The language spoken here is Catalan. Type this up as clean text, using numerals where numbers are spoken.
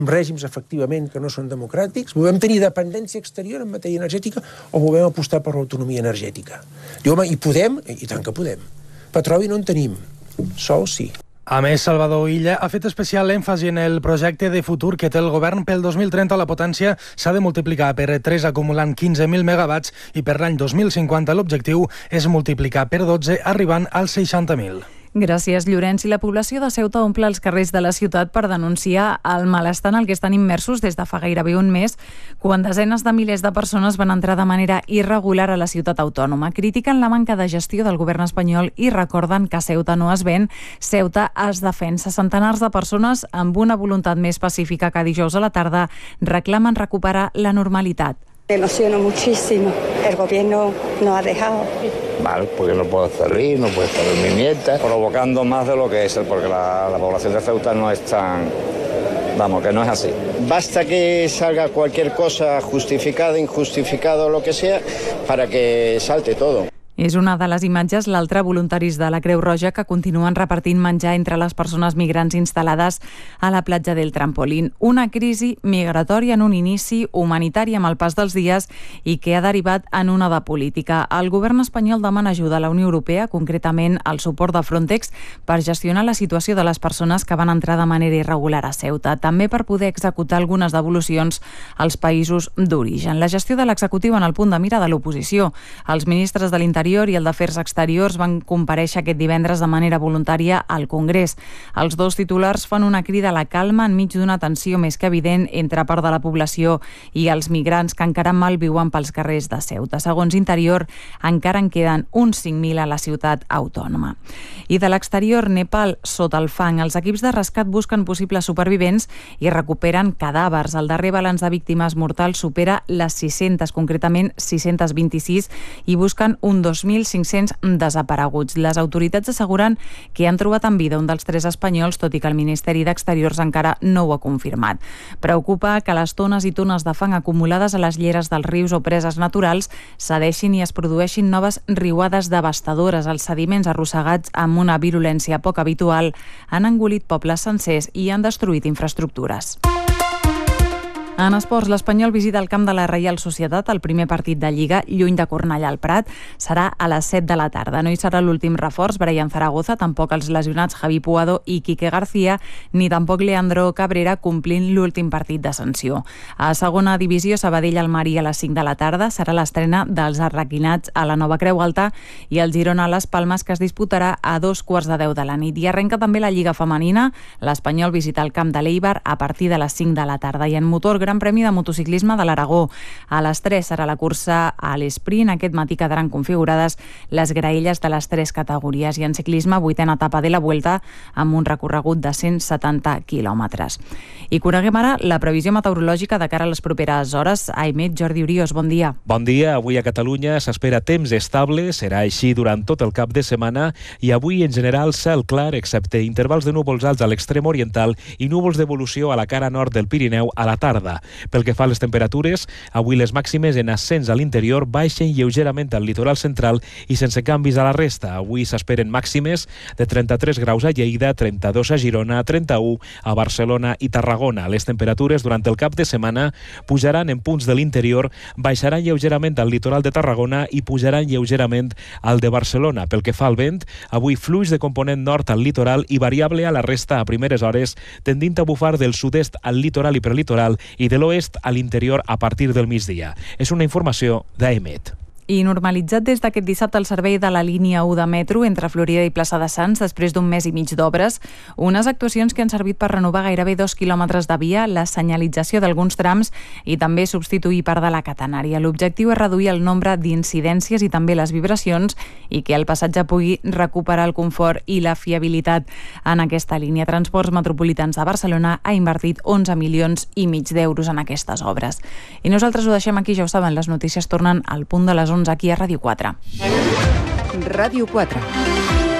règims efectivament que no són democràtics, volem tenir dependència exterior en matèria energètica o volem apostar per l'autonomia energètica. Diu, home, i podem? I tant que podem. Petroli no en tenim, sol sí. A més, Salvador Illa ha fet especial èmfasi en el projecte de futur que té el govern. Pel 2030 la potència s'ha de multiplicar per 3 acumulant 15.000 megawatts i per l'any 2050 l'objectiu és multiplicar per 12 arribant als 60.000. Gràcies, Llorenç. I la població de Ceuta omple els carrers de la ciutat per denunciar el malestar en el que estan immersos des de fa gairebé un mes, quan desenes de milers de persones van entrar de manera irregular a la ciutat autònoma. Critiquen la manca de gestió del govern espanyol i recorden que Ceuta no es ven, Ceuta es defensa. Centenars de persones amb una voluntat més pacífica que dijous a la tarda reclamen recuperar la normalitat. Me emociono muchísimo. El gobierno no ha dejado. Mal, porque no puedo salir, no puede estar mi nieta, provocando más de lo que es, porque la población de Ceuta no es tan... Vamos, que no es así. Basta que salga cualquier cosa justificada, injustificada o lo que sea, para que salte todo. És una de les imatges, l'altra, voluntaris de la Creu Roja que continuen repartint menjar entre les persones migrants instal·lades a la platja del Trampolín. Una crisi migratòria en un inici, humanitària amb el pas dels dies i que ha derivat en una de política. El govern espanyol demana ajuda a la Unió Europea, concretament el suport de Frontex, per gestionar la situació de les persones que van entrar de manera irregular a Ceuta, també per poder executar algunes devolucions als països d'origen. La gestió de l'executiu en el punt de mira de l'oposició. Els ministres de l'Interior i el d'Afers Exteriors van comparèixer aquest divendres de manera voluntària al Congrés. Els dos titulars fan una crida a la calma enmig d'una tensió més que evident entre part de la població i els migrants que encara malviuen pels carrers de Ceuta. Segons Interior, encara en queden uns 5.000 a la ciutat autònoma. I de l'exterior, Nepal, sota el fang. Els equips de rescat busquen possibles supervivents i recuperen cadàvers. El darrer balanç de víctimes mortals supera les 600, concretament 626, i busquen un 2.500 desapareguts. Les autoritats asseguren que han trobat en vida un dels 3 espanyols, tot i que el Ministeri d'Exteriors encara no ho ha confirmat. Preocupa que les tones i tones de fang acumulades a les lleres dels rius o preses naturals cedeixin i es produeixin noves riuades devastadores. Els sediments arrossegats amb una virulència poc habitual han engolit pobles sencers i han destruït infraestructures. En esports, l'Espanyol visita el camp de la Reial Societat. El primer partit de Lliga, lluny de Cornellà al Prat, serà a les 7 de la tarda. No hi serà l'últim reforç, Brian Zaragoza, tampoc els lesionats Javi Puado i Quique García, ni tampoc Leandro Cabrera, complint l'últim partit de sanció. A segona divisió, Sabadell Almeria a les 5 de la tarda. Serà l'estrena dels arraquinats a la Nova Creu Alta i el Girona a les Palmes, que es disputarà a 2:15 de la nit. I arrenca també la Lliga Femenina. L'Espanyol visita el camp de l'Eibar a partir de les 5 de la tarda. I en motor, Gran Premi de Motociclisme de l'Aragó. A les 3 serà la cursa a l'esprint. Aquest matí quedaran configurades les graelles de les 3 categories. I en ciclisme, 8a etapa de la Vuelta amb un recorregut de 170 quilòmetres. I coneguem ara la previsió meteorològica de cara a les properes hores. AEMET, Jordi Uriós, bon dia. Bon dia. Avui a Catalunya s'espera temps estable. Serà així durant tot el cap de setmana i avui en general cel clar, excepte intervals de núvols alts a l'extrem oriental i núvols d'evolució a la cara nord del Pirineu a la tarda. Pel que fa a les temperatures, avui les màximes en ascens a l'interior baixen lleugerament al litoral central i sense canvis a la resta. Avui s'esperen màximes de 33 graus a Lleida, 32 a Girona, 31 a Barcelona i Tarragona. Les temperatures durant el cap de setmana pujaran en punts de l'interior, baixaran lleugerament al litoral de Tarragona i pujaran lleugerament al de Barcelona. Pel que fa al vent, avui fluix de component nord al litoral i variable a la resta a primeres hores, tendint a bufar del sud-est al litoral i prelitoral i de l'oest a l'interior a partir del migdia. És una informació d'AEMET. I normalitzat des d'aquest dissabte el servei de la línia 1 de metro entre Florida i Plaça de Sants després d'un mes i mig d'obres, unes actuacions que han servit per renovar gairebé 2 quilòmetres de via, la senyalització d'alguns trams i també substituir part de la catenària. L'objectiu és reduir el nombre d'incidències i també les vibracions i que el passatge pugui recuperar el confort i la fiabilitat en aquesta línia. Transports Metropolitans de Barcelona ha invertit 11 milions i mig d'euros en aquestes obres. I nosaltres ho deixem aquí, ja ho saben, les notícies tornen al punt de les 11 aquí a Ràdio 4. Ràdio 4.